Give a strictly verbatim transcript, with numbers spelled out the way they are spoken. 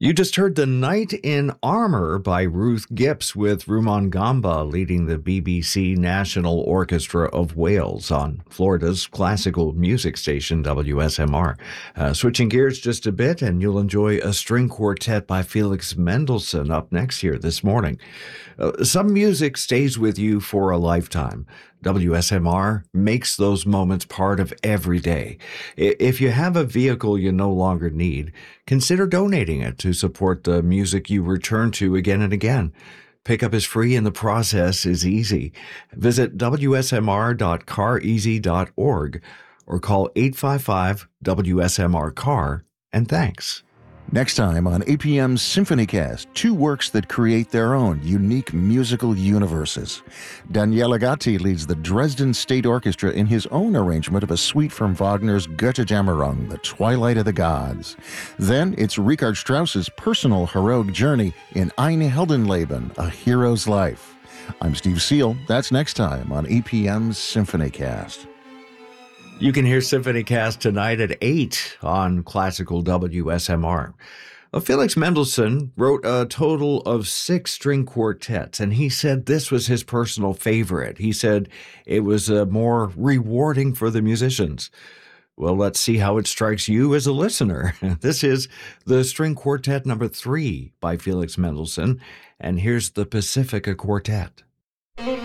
You just heard The Knight in Armor by Ruth Gipps with Rumaan Gamba leading the B B C National Orchestra of Wales on Florida's classical music station W S M R. Uh, switching gears just a bit, and you'll enjoy a string quartet by Felix Mendelssohn up next here this morning. Uh, some music stays with you for a lifetime. W S M R makes those moments part of every day. If you have a vehicle you no longer need, consider donating it to support the music you return to again and again. Pickup is free and the process is easy. Visit w s m r dot car easy dot org or call eight five five W S M R car and thanks. Next time on A P M's SymphonyCast, two works that create their own unique musical universes. Daniele Gatti leads the Dresden State Orchestra in his own arrangement of a suite from Wagner's Götterdämmerung, The Twilight of the Gods. Then it's Richard Strauss's personal heroic journey in Ein Heldenleben, A Hero's Life. I'm Steve Seal. That's next time on A P M's SymphonyCast. You can hear SymphonyCast tonight at eight on Classical W S M R. Well, Felix Mendelssohn wrote a total of six string quartets, and he said this was his personal favorite. He said it was uh, more rewarding for the musicians. Well, let's see how it strikes you as a listener. This is the String Quartet number three by Felix Mendelssohn, and here's the Pacifica Quartet.